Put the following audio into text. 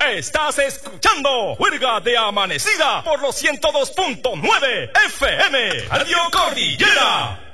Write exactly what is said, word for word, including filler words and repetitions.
Estás escuchando Juerga de Amanecida por los ciento dos punto nueve F M. Radio Cordillera.